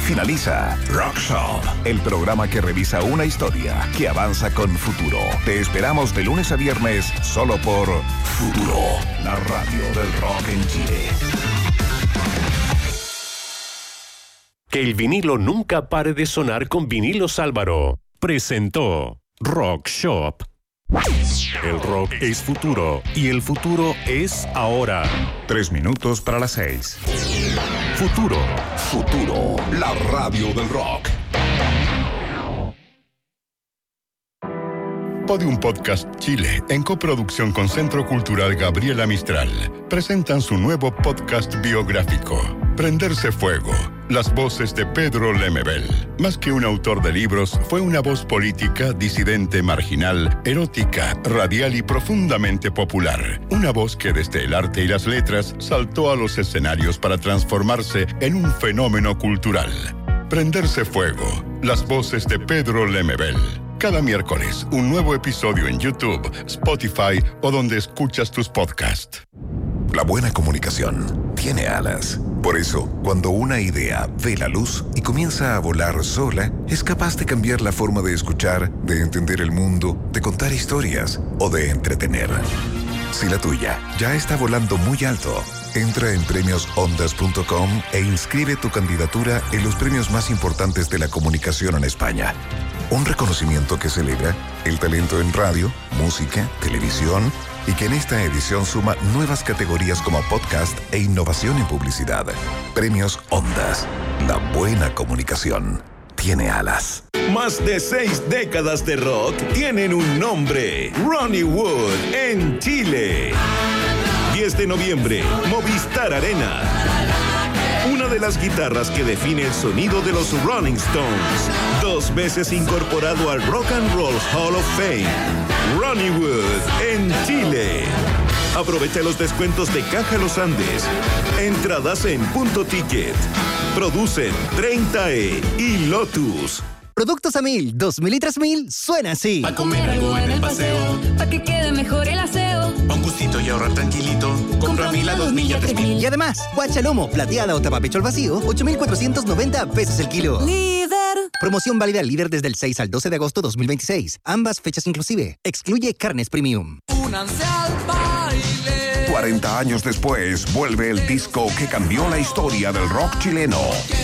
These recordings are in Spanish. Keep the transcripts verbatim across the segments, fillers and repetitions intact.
Finaliza Rock Shop, el programa que revisa una historia que avanza con futuro. Te esperamos de lunes a viernes solo por Futuro, la radio del rock en Chile. Que el vinilo nunca pare de sonar con Vinilos Álvaro. Presentó Rock Shop. El rock es futuro y el futuro es ahora. Tres minutos para las seis. Futuro. Futuro, la radio del rock. Podium Podcast Chile, en coproducción con Centro Cultural Gabriela Mistral, presentan su nuevo podcast biográfico, Prenderse Fuego, las voces de Pedro Lemebel. Más que un autor de libros, fue una voz política, disidente, marginal, erótica, radial y profundamente popular. Una voz que desde el arte y las letras saltó a los escenarios para transformarse en un fenómeno cultural. Prenderse Fuego, las voces de Pedro Lemebel. Cada miércoles, un nuevo episodio en YouTube, Spotify o donde escuchas tus podcasts. La buena comunicación tiene alas. Por eso, cuando una idea ve la luz y comienza a volar sola, es capaz de cambiar la forma de escuchar, de entender el mundo, de contar historias o de entretener. Si la tuya ya está volando muy alto, entra en premios ondas punto com e inscribe tu candidatura en los premios más importantes de la comunicación en España. Un reconocimiento que celebra el talento en radio, música, televisión y que en esta edición suma nuevas categorías como podcast e innovación en publicidad. Premios Ondas. La buena comunicación tiene alas. Más de seis décadas de rock tienen un nombre. Ronnie Wood en Chile. diez de noviembre, Movistar Arena. Una de las guitarras que define el sonido de los Rolling Stones. Dos veces incorporado al Rock and Roll Hall of Fame. Ronnie Wood en Chile. Aprovecha los descuentos de Caja Los Andes. Entradas en Punto Ticket. Producen treinta E y Lotus. Productos a mil, dos mil y tres mil, suena así. Pa' comer algo en el paseo, pa' que quede mejor el aseo. Pa' un gustito y ahorrar tranquilito, compra a mil a dos mil y a tres mil. Y además, guachalomo, plateada o tapapecho al vacío, ocho mil cuatrocientos noventa pesos el kilo. Líder. Promoción válida al líder desde el seis al doce de agosto dos mil veintiséis. Ambas fechas inclusive. Excluye carnes premium. Únanse al baile. cuarenta años después, vuelve el disco que cambió la historia del rock chileno.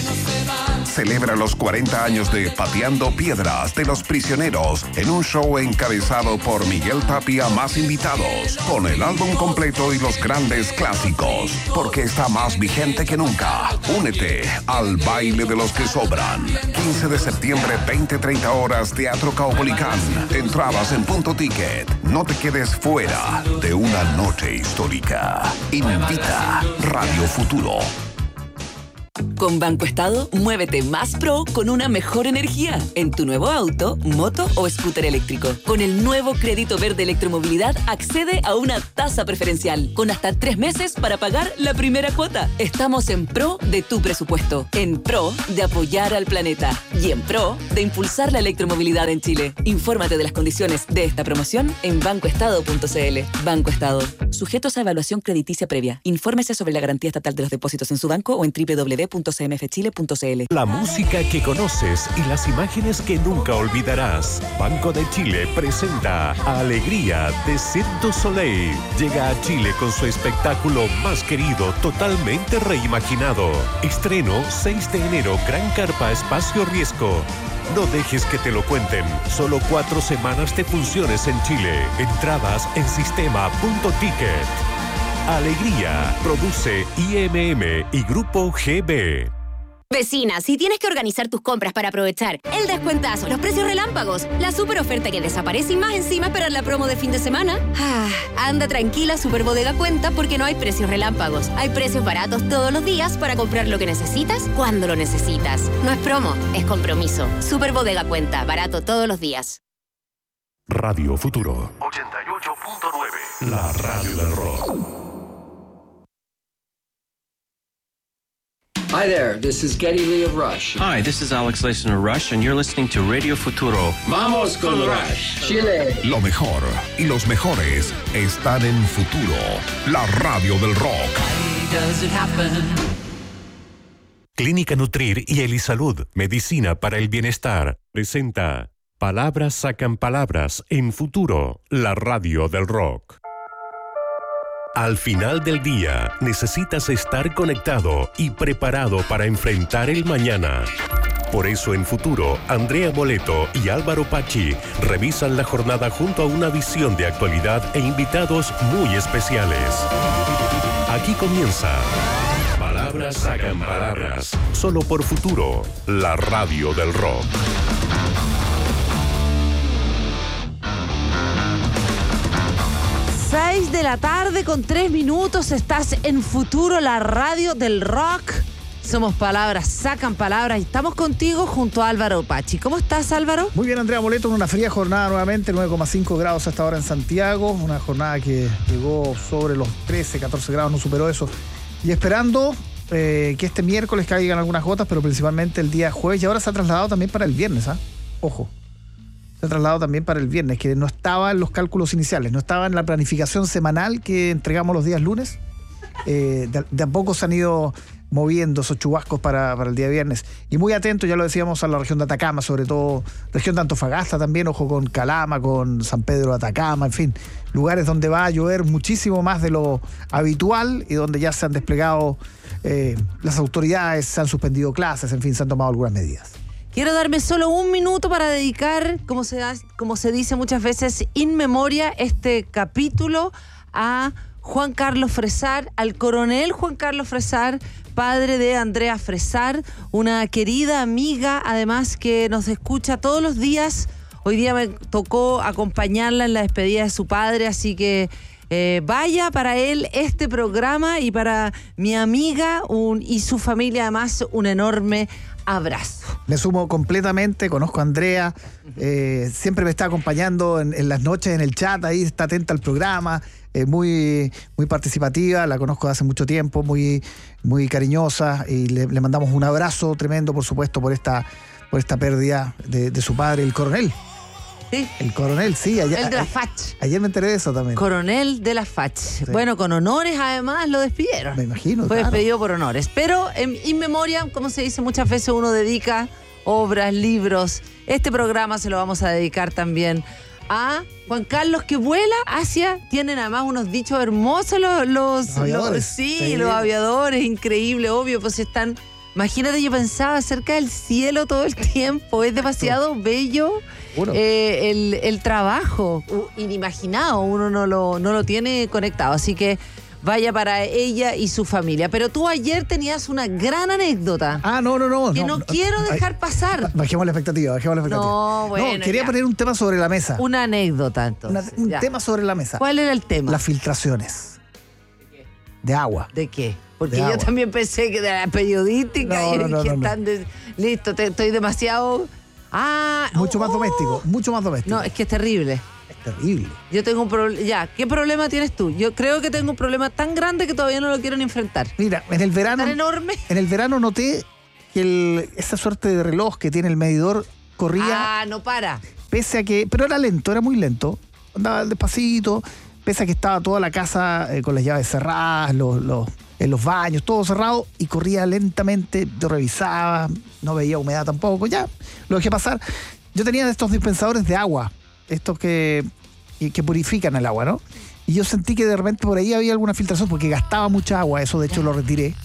Celebra los cuarenta años de Pateando Piedras de Los Prisioneros en un show encabezado por Miguel Tapia más invitados, con el álbum completo y los grandes clásicos, porque está más vigente que nunca. Únete al baile de los que sobran. quince de septiembre, veinte treinta horas, Teatro Caupolicán. Entradas en Punto Ticket. No te quedes fuera de una noche histórica. Invita Radio Futuro. Con Banco Estado, muévete más pro con una mejor energía en tu nuevo auto, moto o scooter eléctrico. Con el nuevo crédito verde electromovilidad, accede a una tasa preferencial con hasta tres meses para pagar la primera cuota. Estamos en pro de tu presupuesto, en pro de apoyar al planeta y en pro de impulsar la electromovilidad en Chile. Infórmate de las condiciones de esta promoción en banco estado punto c l. Banco Estado. Sujetos a evaluación crediticia previa. Infórmese sobre la garantía estatal de los depósitos en su banco o en doble u doble u doble u punto c m f chile punto c l. La música que conoces y las imágenes que nunca olvidarás. Banco de Chile presenta Alegría de Cirque du Soleil. Llega a Chile con su espectáculo más querido, totalmente reimaginado. Estreno seis de enero, Gran Carpa Espacio Riesgo. No dejes que te lo cuenten. Solo cuatro semanas de funciones en Chile. Entradas en sistema punto ticket. Alegría. Produce I M M y Grupo G B. Vecina, si tienes que organizar tus compras para aprovechar el descuentazo, los precios relámpagos, la super oferta que desaparece y más encima esperar la promo de fin de semana, ah, anda tranquila, Super Bodega cuenta porque no hay precios relámpagos. Hay precios baratos todos los días para comprar lo que necesitas cuando lo necesitas. No es promo, es compromiso. Super Bodega cuenta, barato todos los días. Radio Futuro ochenta y ocho punto nueve. La radio del rock. Hi there, this is Geddy Lee of Rush. Hi, this is Alex Lacen of Rush, and you're listening to Radio Futuro. Vamos con Rush, Chile. Lo mejor y los mejores están en Futuro, la radio del rock. Why does it happen? Clínica Nutrir y Elisalud, Medicina para el Bienestar, presenta Palabras sacan palabras en Futuro, la radio del rock. Al final del día, necesitas estar conectado y preparado para enfrentar el mañana. Por eso en Futuro, Andrea Moleto y Álvaro Pachi revisan la jornada junto a una visión de actualidad e invitados muy especiales. Aquí comienza Palabras sacan palabras, solo por Futuro, la radio del rock. seis de la tarde con tres minutos, estás en Futuro, la radio del rock. Somos Palabras sacan palabras y estamos contigo junto a Álvaro Pachi. ¿Cómo estás, Álvaro? Muy bien, Andrea Moleto, en una fría jornada nuevamente, nueve coma cinco grados hasta ahora en Santiago, una jornada que llegó sobre los trece, catorce grados, no superó eso. Y esperando eh, que este miércoles caigan algunas gotas, pero principalmente el día jueves, y ahora se ha trasladado también para el viernes, ¿ah? Ojo. Se ha trasladado también para el viernes, que no estaba en los cálculos iniciales, no estaba en la planificación semanal que entregamos los días lunes. Eh, de, de a poco se han ido moviendo esos chubascos para, para el día viernes. Y muy atentos, ya lo decíamos, a la región de Atacama, sobre todo región de Antofagasta también, ojo con Calama, con San Pedro de Atacama, en fin, lugares donde va a llover muchísimo más de lo habitual y donde ya se han desplegado eh, las autoridades, se han suspendido clases, en fin, se han tomado algunas medidas. Quiero darme solo un minuto para dedicar, como se, como se dice muchas veces, in memoria, este capítulo a Juan Carlos Fresar, al coronel Juan Carlos Fresar, padre de Andrea Fresar, una querida amiga, además que nos escucha todos los días. Hoy día me tocó acompañarla en la despedida de su padre, así que eh, vaya para él este programa y para mi amiga un, y su familia además un enorme abrazo. Me sumo completamente, conozco a Andrea, eh, siempre me está acompañando en, en las noches en el chat, ahí está atenta al programa, eh, muy, muy participativa, la conozco hace mucho tiempo, muy, muy cariñosa, y le, le mandamos un abrazo tremendo, por supuesto, por esta, por esta pérdida de, de su padre, el coronel. Sí. El coronel, sí. Ayer, el de la F A C. Ayer me enteré de eso también. Coronel de la F A C. Sí. Bueno, con honores además lo despidieron. Me imagino, Fue claro. despedido por honores. Pero en in memoria, como se dice, muchas veces uno dedica obras, libros. Este programa se lo vamos a dedicar también a Juan Carlos, que vuela hacia, tienen además unos dichos hermosos los, los, los aviadores. Los, sí, sí, los aviadores, increíble, obvio, pues están. Imagínate, yo pensaba acerca del cielo todo el tiempo, es demasiado bello eh, el, el trabajo, inimaginado, uno no lo, no lo tiene conectado, así que vaya para ella y su familia. Pero tú ayer tenías una gran anécdota. Ah, no, no, no. Que no, no, no quiero ay, dejar pasar. Bajemos la expectativa, bajemos la expectativa. No, bueno. No, quería ya. poner un tema sobre la mesa. Una anécdota, entonces. Una, un ya. tema sobre la mesa. ¿Cuál era el tema? Las filtraciones. ¿De qué? De agua. ¿De qué? Porque de yo agua. también pensé que de la periodística no, y no, no, que no, no. están de, listo, te, estoy demasiado. Ah, mucho oh, más doméstico, mucho más doméstico. No, es que es terrible. Es terrible. Yo tengo un problema. Ya, ¿qué problema tienes tú? Yo creo que tengo un problema tan grande que todavía no lo quiero ni enfrentar. Mira, en el verano. ¿Tan enorme? En el verano noté que el, esa suerte de reloj que tiene el medidor corría. Ah, no para. Pese a que. Pero era lento, era muy lento. Andaba despacito. Pese a que estaba toda la casa eh, con las llaves cerradas, los, los, en los baños, todo cerrado, y corría lentamente. Yo revisaba, no veía humedad tampoco. Ya, lo dejé pasar. Yo tenía estos dispensadores de agua, estos que, que purifican el agua, ¿no? Y yo sentí que de repente por ahí había alguna filtración porque gastaba mucha agua, eso de hecho lo retiré.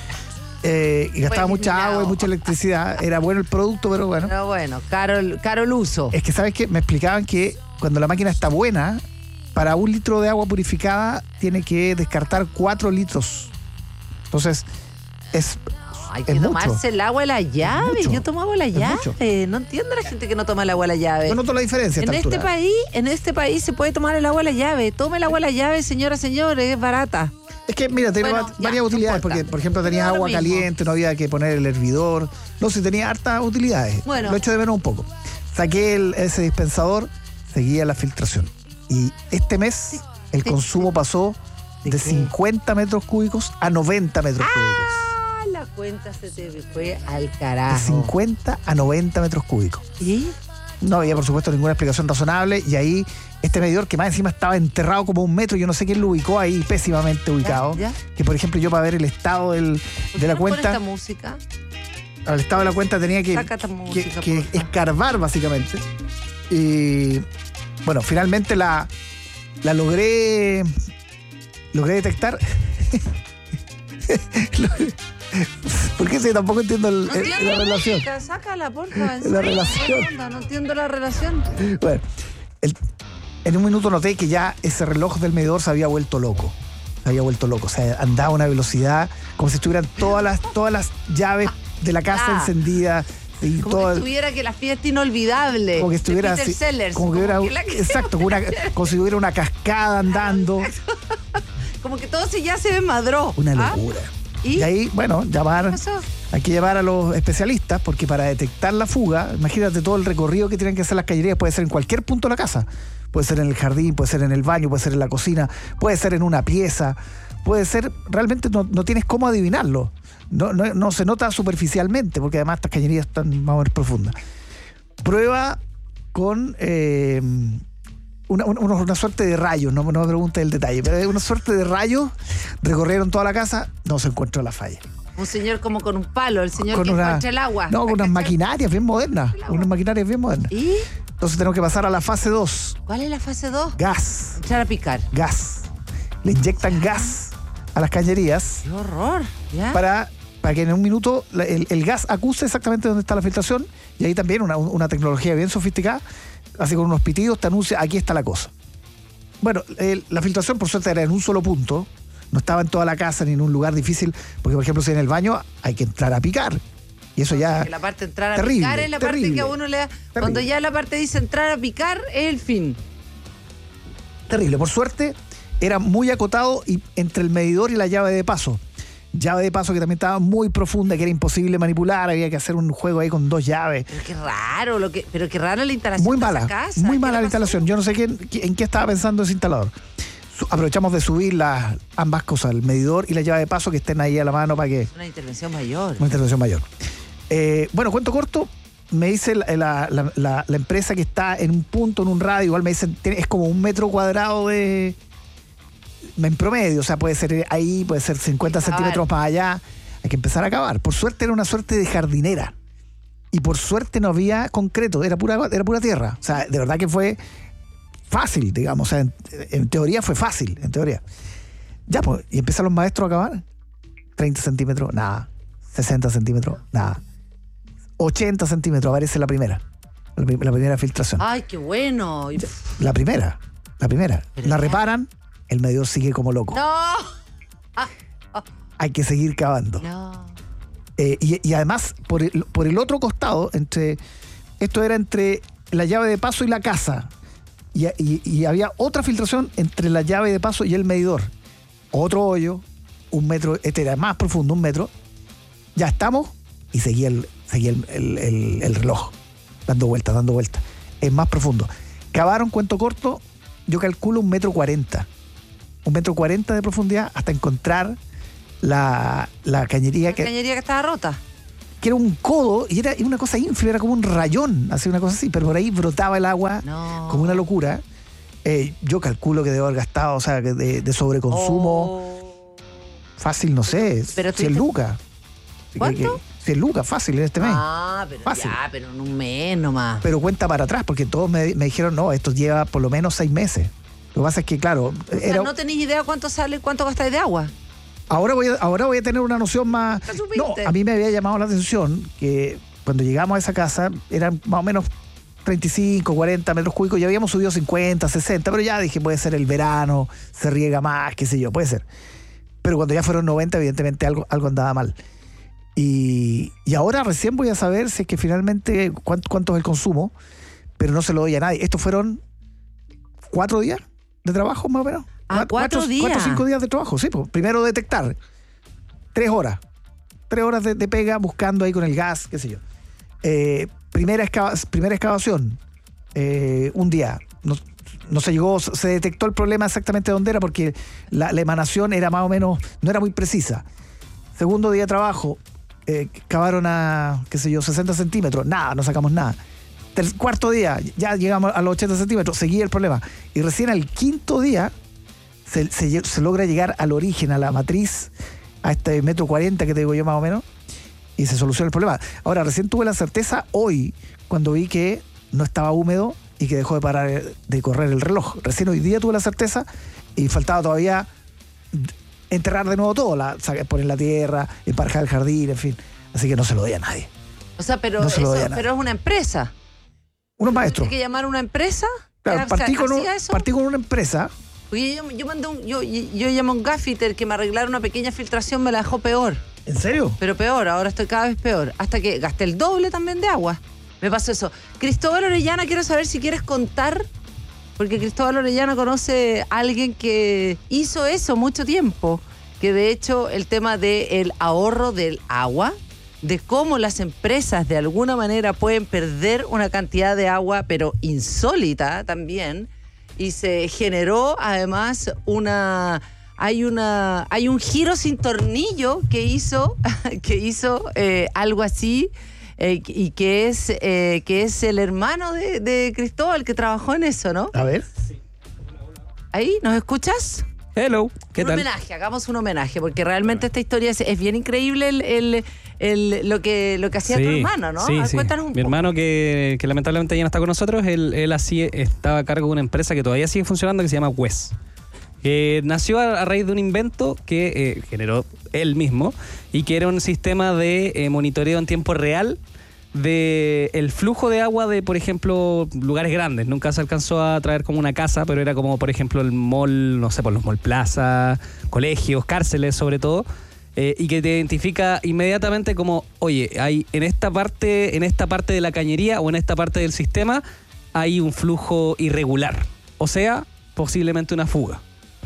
Eh, y gastaba Fue mucha eliminado. agua y mucha electricidad. Era bueno el producto, pero bueno. Pero bueno, caro, el- caro el uso. Es que, ¿sabes qué? Me explicaban que cuando la máquina está buena, para un litro de agua purificada tiene que descartar cuatro litros. Entonces, es, Hay que es tomarse mucho. el agua de la llave. mucho. Yo tomaba la Es mucho. llave. No entiendo a la gente que no toma el agua de la llave. Yo noto la diferencia a En esta este altura. país, en este país se puede tomar el agua de la llave. Tome el agua de la llave, señora, señores, es barata. Es que, mira, tiene Bueno, va- ya, varias no utilidades, importa. porque, por ejemplo, tenías Da lo agua mismo. caliente, no había que poner el hervidor. No sé, tenía hartas utilidades. Bueno. Lo echo de menos un poco. Saqué el- ese dispensador, seguía la filtración. Y este mes el sí, consumo pasó ¿De de qué? cincuenta metros cúbicos a noventa metros Ah, la cuenta se te fue al cúbicos. De carajo. cincuenta a noventa metros cúbicos. ¿Y? No había, por supuesto, ninguna explicación razonable. Y ahí, este medidor, que más encima estaba enterrado como un metro, yo no sé quién lo ubicó ahí, pésimamente ubicado. ¿Ya? Que, por ejemplo, yo para ver el estado del, de la cuenta. Esta música? Al estado de la cuenta tenía que, música, que, que escarbar, básicamente. Y bueno, finalmente la, la logré. Logré detectar. ¿Por qué? Sí, tampoco entiendo el, no el, entiendo la relación. Sácala, porfa. La relación. Onda, no entiendo la relación. Bueno, el, en un minuto noté que ya ese reloj del medidor se había vuelto loco. Se había vuelto loco. O sea, andaba a una velocidad como si estuvieran todas las, todas las llaves de la casa ah. encendidas. Y como todo, que estuviera que la fiesta inolvidable. Como que estuviera así. Sellers, como que hubiera. Como que la... Exacto, como, una, como si hubiera una cascada andando. Como que todo se ya se desmadró. Una locura. ¿Ah? ¿Y? y ahí, bueno, llamar, hay que llamar a los especialistas, porque para detectar la fuga, imagínate todo el recorrido que tienen que hacer las cañerías, puede ser en cualquier punto de la casa. Puede ser en el jardín, puede ser en el baño, puede ser en la cocina, puede ser en una pieza, puede ser, realmente no, no tienes cómo adivinarlo. No, no, no se nota superficialmente, porque además estas cañerías están más o menos profundas. Prueba con eh, una, una, una suerte de rayos, no, no me pregunte el detalle, pero una suerte de rayos, recorrieron toda la casa, no se encontró la falla. Un señor como con un palo, el señor con que una, encuentra el agua. No, con unas maquinarias bien modernas, unas maquinarias bien modernas. ¿Y? Entonces tenemos que pasar a la fase dos. ¿Cuál es la fase dos? Gas. Echar a picar. Gas. Le inyectan gas a las cañerías. ¡Qué horror! ¿Ya? Para, para que en un minuto el, el gas acuse exactamente dónde está la filtración. Y ahí también una, una tecnología bien sofisticada, así con unos pitidos, te anuncia, aquí está la cosa. Bueno, el, la filtración por suerte era en un solo punto. No estaba en toda la casa ni en un lugar difícil, porque por ejemplo si en el baño hay que entrar a picar. Y eso ya... Porque la parte de entrar a terrible, picar es la terrible, parte que a uno le da... Terrible. Cuando ya la parte dice entrar a picar, es el fin. Terrible. Por suerte, era muy acotado y entre el medidor y la llave de paso. Llave de paso que también estaba muy profunda, que era imposible manipular, había que hacer un juego ahí con dos llaves. Pero qué raro, lo que, pero qué rara la instalación muy de mala, esa casa. Muy mala la instalación. Yo no sé quién, en qué estaba pensando ese instalador. Aprovechamos de subir las ambas cosas, el medidor y la llave de paso, que estén ahí a la mano para que... Es una intervención mayor. Una intervención mayor. Eh, bueno, cuento corto, me dice la, la, la, la, la empresa que está en un punto, en un radio, igual me dicen, es como un metro cuadrado de... en promedio, o sea, puede ser ahí, puede ser cincuenta centímetros más allá. Hay que empezar a cavar. Por suerte era una suerte de jardinera. Y por suerte no había concreto, era pura, era pura tierra. O sea, de verdad que fue... fácil, digamos, o sea, en, en teoría fue fácil, en teoría. Ya, pues, y empiezan los maestros a acabar. treinta centímetros, nada. sesenta centímetros, nada. ochenta centímetros, aparece la primera. La, la primera filtración. ¡Ay, qué bueno! La primera, la primera. La reparan, el medidor sigue como loco. ¡No! Ah, oh. Hay que seguir cavando. No. Eh, y, y además, por el, por el otro costado, entre esto era entre la llave de paso y la casa. Y, y, y había otra filtración entre la llave de paso y el medidor. Otro hoyo, un metro, este era más profundo, un metro. Ya estamos, y seguía el, seguía el, el, el, el reloj, dando vueltas, dando vueltas. Es más profundo. Cavaron, cuento corto, yo calculo un metro cuarenta. Un metro cuarenta de profundidad hasta encontrar la, la cañería. La que, cañería que estaba rota. Que era un codo y era una cosa ínfima, era como un rayón, así una cosa así, pero por ahí brotaba el agua no. como una locura. Eh, yo calculo que debo haber gastado, o sea, de, de sobreconsumo, oh. fácil, no sé, pero cien lucas. ¿Cuánto? cien lucas, fácil en este mes. Ah, pero fácil. ya, pero en un mes nomás. Pero cuenta para atrás, porque todos me, me dijeron, no, esto lleva por lo menos seis meses. Lo que pasa es que, claro... O sea, era... ¿no tenéis idea cuánto sale, cuánto gastáis de agua? Ahora voy, a, ahora voy a tener una noción más... No, a mí me había llamado la atención que cuando llegamos a esa casa eran más o menos treinta y cinco, cuarenta metros cúbicos, ya habíamos subido cincuenta, sesenta, pero ya dije, puede ser el verano, se riega más, qué sé yo, puede ser. Pero cuando ya fueron noventa, evidentemente algo, algo andaba mal. Y, y ahora recién voy a saber si es que finalmente cuánto, cuánto es el consumo, pero no se lo doy a nadie. Estos fueron cuatro días de trabajo más o menos. Ah, cuatro, cuatro días. Cuatro o cinco días de trabajo, sí. Pues. Primero detectar. Tres horas. Tres horas de, de pega buscando ahí con el gas, qué sé yo. Eh, primera, excava, primera excavación. Eh, un día. No, no se llegó, se detectó el problema exactamente dónde era porque la, la emanación era más o menos, no era muy precisa. Segundo día de trabajo. Eh, cavaron a, qué sé yo, sesenta centímetros. Nada, no sacamos nada. el cuarto día, ya llegamos a los ochenta centímetros, seguía el problema. Y recién al quinto día se, se, se logra llegar al origen, a la matriz, a este metro cuarenta que te digo yo más o menos, y se soluciona el problema. Ahora, recién tuve la certeza hoy, cuando vi que no estaba húmedo y que dejó de parar de correr el reloj. Recién hoy día tuve la certeza y faltaba todavía enterrar de nuevo todo, la, poner la tierra, emparjar el jardín, en fin. Así que no se lo doy a nadie. O sea, pero, no eso, pero es una empresa. Unos maestros. ¿Hay que llamar a una empresa? Claro, partí, con un, partí con una empresa. Oye, yo, yo mandé un, yo, yo llamé a un gaffiter que me arreglara una pequeña filtración, me la dejó peor. ¿En serio? Pero peor, ahora estoy cada vez peor. Hasta que gasté el doble también de agua. Me pasó eso. Cristóbal Orellana, quiero saber si quieres contar, porque Cristóbal Orellana conoce a alguien que hizo eso mucho tiempo, que de hecho el tema del ahorro del agua, de cómo las empresas de alguna manera pueden perder una cantidad de agua, pero insólita también, y se generó además una... Hay una hay un giro sin tornillo que hizo, que hizo eh, algo así, eh, y que es, eh, que es el hermano de, de Cristóbal que trabajó en eso, ¿no? A ver. ¿Ahí? ¿Nos escuchas? Hello, ¿qué un tal? Un homenaje, hagamos un homenaje, porque realmente esta historia es, es bien increíble el, el, el, lo que lo que hacía sí, tu hermano, ¿no? Sí, ver, sí. Cuéntanos un Mi poco. hermano que, que lamentablemente ya no está con nosotros, él, él así estaba a cargo de una empresa que todavía sigue funcionando que se llama W E S. Que nació a, a raíz de un invento que eh, generó él mismo y que era un sistema de eh, monitoreo en tiempo real de el flujo de agua de, por ejemplo, lugares grandes. Nunca se alcanzó a traer como una casa, pero era como, por ejemplo, el mall, no sé, por los mall plaza, colegios, cárceles sobre todo, eh, y que te identifica inmediatamente como, oye, hay en esta parte, en esta parte de la cañería o en esta parte del sistema hay un flujo irregular, o sea, posiblemente una fuga.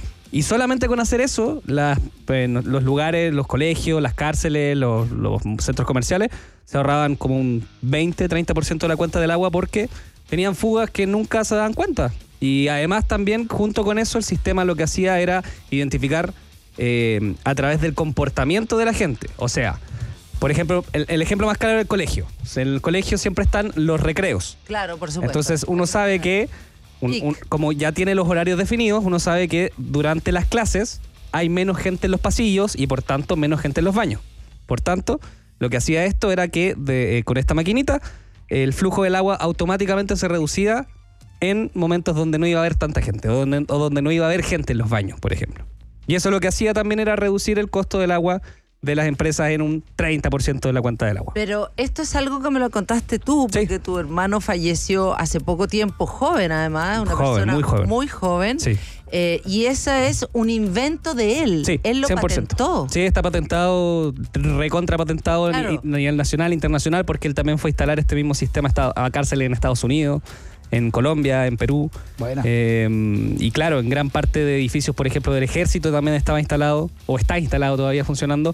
Y solamente con hacer eso, las, pues, los lugares, los colegios, las cárceles, los, los centros comerciales, se ahorraban como un veinte, treinta por ciento de la cuenta del agua porque tenían fugas que nunca se daban cuenta. Y además también, junto con eso, el sistema lo que hacía era identificar eh, a través del comportamiento de la gente. O sea, por ejemplo, el, el ejemplo más claro era el colegio. O sea, en el colegio siempre están los recreos. Claro, por supuesto. Entonces uno sabe que... Un, un, como ya tiene los horarios definidos, uno sabe que durante las clases hay menos gente en los pasillos y por tanto menos gente en los baños. Por tanto, lo que hacía esto era que de, eh, con esta maquinita el flujo del agua automáticamente se reducía en momentos donde no iba a haber tanta gente o donde, o donde no iba a haber gente en los baños, por ejemplo. Y eso lo que hacía también era reducir el costo del agua de las empresas en un treinta por ciento de la cuenta del agua. Pero esto es algo que me lo contaste tú, porque sí. Tu hermano falleció hace poco tiempo, joven además, una joven, persona muy joven. Muy joven sí. eh, y ese es un invento de él. Sí, él lo cien por ciento. patentó. Sí, está patentado, recontra patentado claro. a nivel nacional, internacional, porque él también fue a instalar este mismo sistema a cárceles en Estados Unidos, en Colombia, en Perú. Buena. Eh, y claro, en gran parte de edificios, por ejemplo, del ejército también estaba instalado, o está instalado todavía funcionando.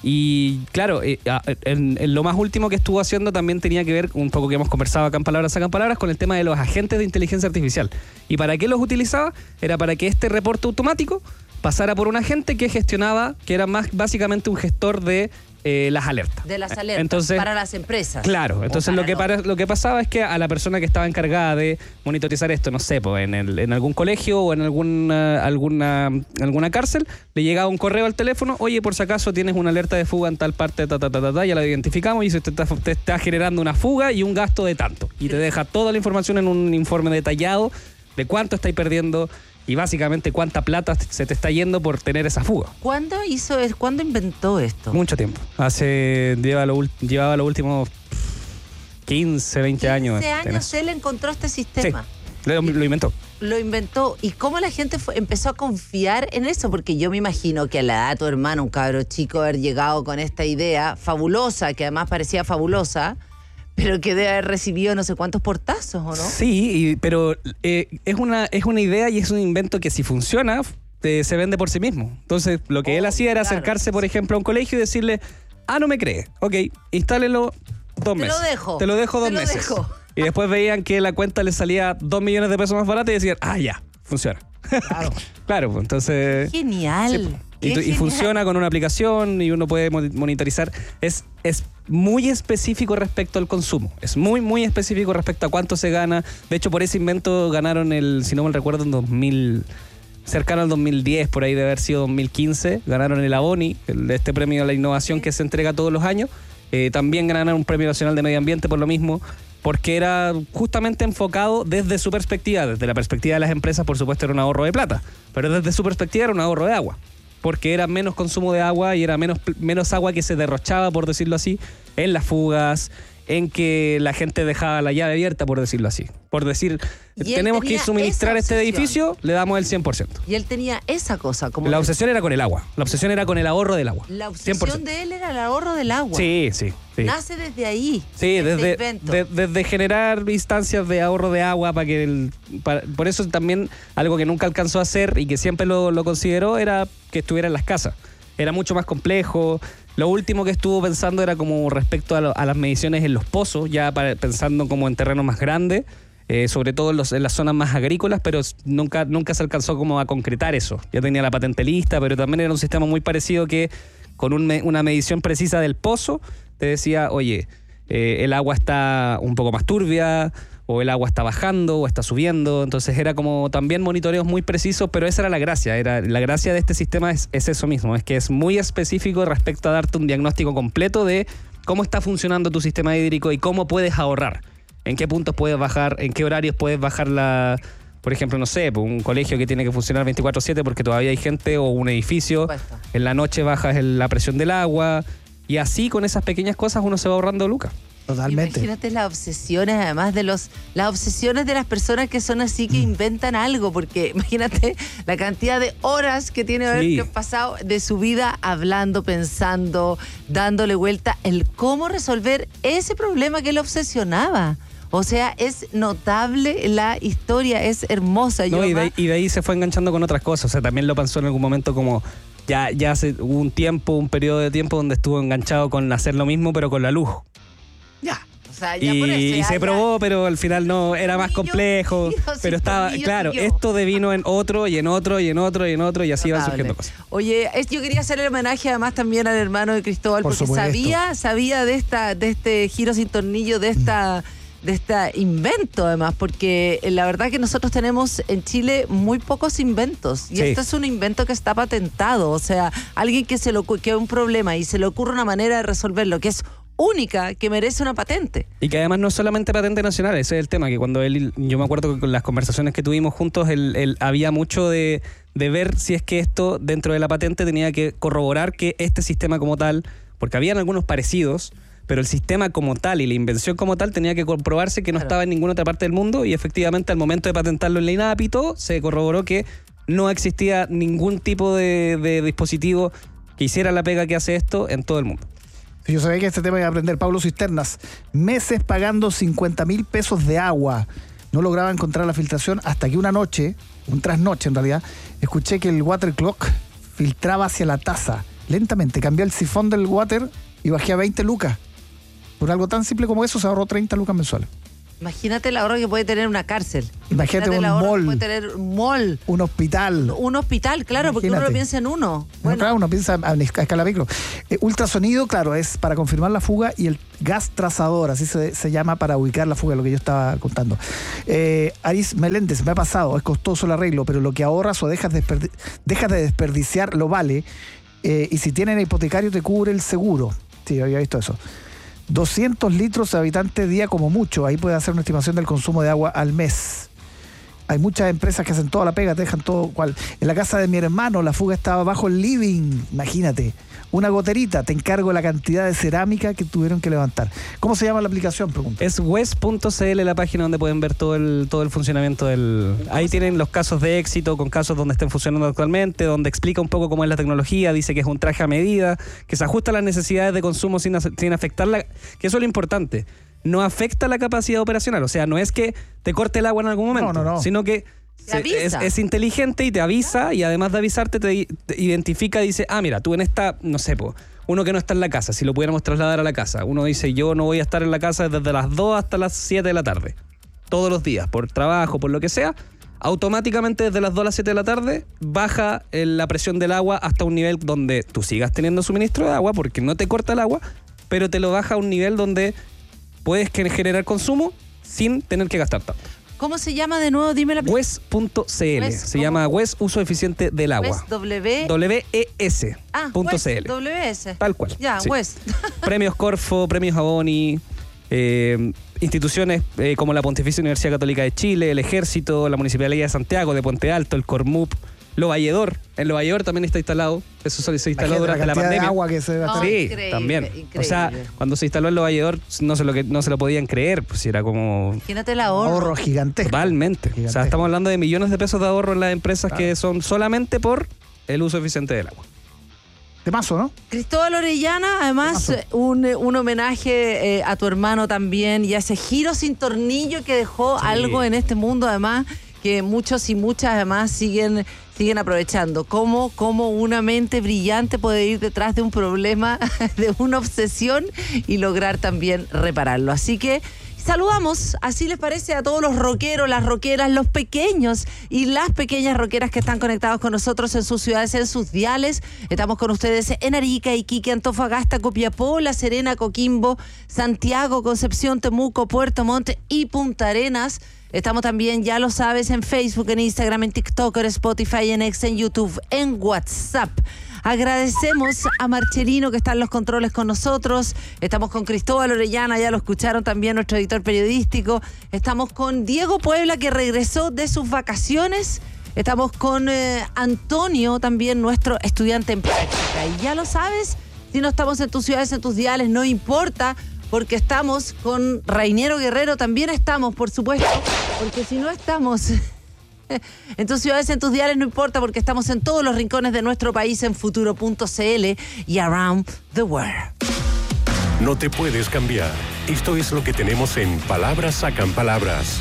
Y claro, eh, en, en lo más último que estuvo haciendo también tenía que ver, un poco que hemos conversado acá en Palabras Sacan Palabras, con el tema de los agentes de inteligencia artificial. ¿Y para qué los utilizaba? Era para que este reporte automático pasara por un agente que gestionaba, que era más básicamente un gestor de Eh, las alertas. De las alertas, entonces, para las empresas. Claro, entonces lo que, para, lo que pasaba es que a la persona que estaba encargada de monitorizar esto, no sé, pues en, el, en algún colegio o en alguna, alguna, alguna cárcel, le llegaba un correo al teléfono, oye, por si acaso tienes una alerta de fuga en tal parte, ta, ta, ta, ta, ta, ya la identificamos y se te está, te está generando una fuga y un gasto de tanto. Y te deja toda la información en un informe detallado de cuánto estáis perdiendo y básicamente cuánta plata se te está yendo por tener esa fuga. ¿Cuándo hizo es ¿Cuándo inventó esto? Mucho tiempo. Hace lleva lo, llevaba los últimos quince, veinte años. quince años él encontró este sistema. Sí, lo, lo inventó. Lo inventó. ¿Y cómo la gente fue, empezó a confiar en eso? Porque yo me imagino que a la edad de tu hermano, un cabro chico, haber llegado con esta idea fabulosa, que además parecía fabulosa, pero que debe haber recibido no sé cuántos portazos, ¿o no? Sí, y, pero eh, es, una, es una idea y es un invento que si funciona, eh, se vende por sí mismo. Entonces, lo que oh, él hacía era claro. acercarse, por ejemplo, a un colegio y decirle, ah, no me crees, ok, instálelo dos Te meses. Te lo dejo. Te lo dejo dos Te lo meses. Dejo. Y después veían que la cuenta le salía dos millones de pesos más barata y decían, ah, ya, funciona. Claro. Claro, pues entonces... Genial. Sí. Y, tu, y funciona con una aplicación y uno puede monitorizar. Es, es muy específico respecto al consumo. Es muy, muy específico respecto a cuánto se gana. De hecho, por ese invento ganaron el, si no me recuerdo, en dos mil, cercano al dos mil diez, por ahí de haber sido dos mil quince, ganaron el ABONI, el, este premio a la innovación que se entrega todos los años. Eh, también ganaron un premio nacional de medio ambiente por lo mismo, porque era justamente enfocado desde su perspectiva. Desde la perspectiva de las empresas, por supuesto, era un ahorro de plata, pero desde su perspectiva era un ahorro de agua, porque era menos consumo de agua y era menos, menos agua que se derrochaba, por decirlo así, en las fugas, en que la gente dejaba la llave abierta, por decirlo así. Por decir, tenemos que suministrar este edificio, le damos el cien por ciento. Y él tenía esa cosa. Como la obsesión era con el agua. La obsesión era con el ahorro del agua. La obsesión cien por ciento de él era el ahorro del agua. Sí, sí. sí. Nace desde ahí. Sí, desde, de, desde generar instancias de ahorro de agua para que el, para, por eso también algo que nunca alcanzó a hacer y que siempre lo, lo consideró era que estuviera en las casas. Era mucho más complejo. Lo último que estuvo pensando era como respecto a, lo, a las mediciones en los pozos, ya para, pensando como en terrenos más grandes, eh, sobre todo en, los, en las zonas más agrícolas, pero nunca, nunca se alcanzó como a concretar eso. Ya tenía la patente lista, pero también era un sistema muy parecido que con un, una medición precisa del pozo te decía, oye, eh, el agua está un poco más turbia, o el agua está bajando o está subiendo. Entonces era como también monitoreos muy precisos, pero esa era la gracia. Era, la gracia de este sistema es, es eso mismo, es que es muy específico respecto a darte un diagnóstico completo de cómo está funcionando tu sistema hídrico y cómo puedes ahorrar, en qué puntos puedes bajar, en qué horarios puedes bajar la... Por ejemplo, no sé, un colegio que tiene que funcionar veinticuatro siete porque todavía hay gente, o un edificio, en la noche bajas el, la presión del agua, y así con esas pequeñas cosas uno se va ahorrando lucas. Totalmente. Imagínate las obsesiones, además de los las obsesiones de las personas que son así, que inventan algo, porque imagínate la cantidad de horas que tiene que Sí. haber pasado de su vida hablando, pensando, dándole vuelta, el cómo resolver ese problema que le obsesionaba. O sea, es notable la historia, es hermosa. No, Yo y, de, además- y de ahí se fue enganchando con otras cosas. O sea, también lo pensó en algún momento como... Ya, ya hace hubo un tiempo, un periodo de tiempo donde estuvo enganchado con hacer lo mismo, pero con la luz. Ya. O sea, ya Y, por eso, y ya- se ya- probó, pero al final no, era más complejo. siguió, sí, Pero estaba, siguió, claro, siguió. esto devino en otro, y en otro, y en otro, y en otro, y así van Notable. surgiendo cosas. Oye, es- yo quería hacerle homenaje además también al hermano de Cristóbal, Por porque supuesto. sabía, sabía de esta, de este giro sin tornillo, de esta, de este invento además, porque eh, la verdad que nosotros tenemos en Chile muy pocos inventos, y Sí. este es un invento que está patentado. O sea, alguien que se le ocu- que un problema y se le ocurre una manera de resolverlo que es única, que merece una patente. Y que además no es solamente patente nacional, ese es el tema, que cuando él, yo me acuerdo que con las conversaciones que tuvimos juntos, él, él- había mucho de, de ver si es que esto dentro de la patente tenía que corroborar que este sistema como tal, porque habían algunos parecidos, pero el sistema como tal y la invención como tal tenía que comprobarse que no Claro. estaba en ninguna otra parte del mundo, y efectivamente al momento de patentarlo en la INAPI y todo, se corroboró que no existía ningún tipo de, de dispositivo que hiciera la pega que hace esto en todo el mundo. Sí, yo sabía que este tema iba a aprender. Pablo Cisternas, meses pagando cincuenta mil pesos de agua. No lograba encontrar la filtración hasta que una noche, un trasnoche en realidad, escuché que el water clock filtraba hacia la taza. Lentamente cambié el sifón del water y bajé a veinte lucas. Por algo tan simple como eso se ahorró treinta lucas mensuales. Imagínate el ahorro que puede tener una cárcel. Imagínate un el ahorro que mall. puede tener un mall. Un hospital. Un hospital, claro, porque uno Imagínate. lo piensa en uno. Bueno, claro, uno piensa a escala micro. Eh, ultrasonido, claro, es para confirmar la fuga, y el gas trazador, así se, se llama, para ubicar la fuga, lo que yo estaba contando. Eh, Aris Meléndez, me ha pasado, es costoso el arreglo, pero lo que ahorras o dejas de, desperdi- dejas de desperdiciar lo vale, eh, y si tienen hipotecario te cubre el seguro. Sí, había visto eso. doscientos litros de habitante día como mucho, ahí puede hacer una estimación del consumo de agua al mes. Hay muchas empresas que hacen toda la pega, te dejan todo cual. En la casa de mi hermano la fuga estaba bajo el living, imagínate. Una goterita, te encargo la cantidad de cerámica que tuvieron que levantar. ¿Cómo se llama la aplicación? Pregunta. Es wes punto c l la página donde pueden ver todo el, todo el funcionamiento del... Ahí tienen los casos de éxito con casos donde estén funcionando actualmente, donde explica un poco cómo es la tecnología, dice que es un traje a medida, que se ajusta a las necesidades de consumo sin, sin afectar la... Que eso es lo importante. No afecta la capacidad operacional. O sea, no es que te corte el agua en algún momento, No, no, no. sino que se- es, es inteligente y te avisa, y además de avisarte te, te identifica y dice, ah, mira, tú en esta, no sé, po, uno que no está en la casa, si lo pudiéramos trasladar a la casa, uno dice, yo no voy a estar en la casa desde las dos hasta las siete de la tarde, todos los días, por trabajo, por lo que sea, automáticamente desde las dos a las siete de la tarde baja la presión del agua hasta un nivel donde tú sigas teniendo suministro de agua porque no te corta el agua, pero te lo baja a un nivel donde puedes generar consumo sin tener que gastar tanto. ¿Cómo se llama de nuevo? Dime la W E S punto C L. Se llama W E S, Uso Eficiente del Agua. W W E S Ah, punto C L. W E S. Tal cual. Ya, sí. W E S. Premios Corfo, premios Aboni, eh, instituciones eh, como la Pontificia Universidad Católica de Chile, el Ejército, la Municipalidad de Santiago, de Puente Alto, el Cormup, Lo Valledor. En Lo Valledor también está instalado. Eso solo se instaló durante la, la pandemia. De agua que se oh, sí, increíble, también. Increíble. O sea, cuando se instaló en Lo Valledor no se lo, que, no se lo podían creer, pues era como... Imagínate el ahorro. Ahorro gigantesco. Totalmente. Gigantesco. O sea, estamos hablando de millones de pesos de ahorro en las empresas claro. que son solamente por el uso eficiente del agua. Temazo, ¿no? Cristóbal Orellana, además, un, un homenaje eh, a tu hermano también y a ese giro sin tornillo que dejó sí. algo en este mundo, además, que muchos y muchas además siguen, siguen aprovechando. Cómo, cómo una mente brillante puede ir detrás de un problema, de una obsesión y lograr también repararlo. Así que saludamos, así les parece, a todos los rockeros, las rockeras, los pequeños y las pequeñas rockeras que están conectados con nosotros en sus ciudades, en sus diales. Estamos con ustedes en Arica, Iquique, Antofagasta, Copiapó, La Serena, Coquimbo, Santiago, Concepción, Temuco, Puerto Montt y Punta Arenas. Estamos también, ya lo sabes, en Facebook, en Instagram, en TikTok, en Spotify, en X, en YouTube, en WhatsApp. Agradecemos a Marcelino que está en los controles con nosotros. Estamos con Cristóbal Orellana, ya lo escucharon también, nuestro editor periodístico. Estamos con Diego Puebla, que regresó de sus vacaciones. Estamos con eh, Antonio, también nuestro estudiante en práctica. Y ya lo sabes, si no estamos en tus ciudades, en tus diales, no importa, porque estamos con Rainiero Guerrero, también estamos, por supuesto, porque si no estamos... en tus ciudades, en tus diarios, no importa, porque estamos en todos los rincones de nuestro país en futuro punto c l y around the world. No te puedes cambiar. Esto es lo que tenemos en Palabras Sacan Palabras.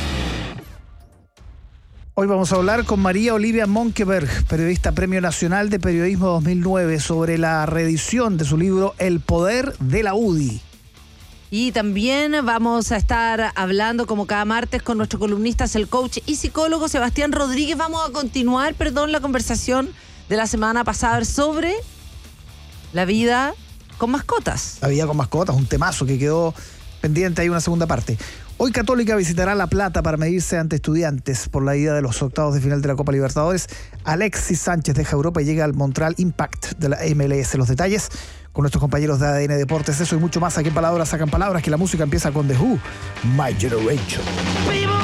Hoy vamos a hablar con María Olivia Monkeberg, periodista Premio Nacional de Periodismo dos mil nueve, sobre la reedición de su libro El Poder de la U D I. Y también vamos a estar hablando, como cada martes, con nuestro columnista, el coach y psicólogo Sebastián Rodríguez. Vamos a continuar, perdón, la conversación de la semana pasada sobre la vida con mascotas. La vida con mascotas, un temazo que quedó pendiente, hay una segunda parte. Hoy Católica visitará La Plata para medirse ante Estudiantes por la ida de los octavos de final de la Copa Libertadores. Alexis Sánchez deja Europa y llega al Montreal Impact de la M L S. Los detalles con nuestros compañeros de A D N Deportes. Eso y mucho más aquí en Palabras Sacan Palabras, que la música empieza con The Who, My Generation.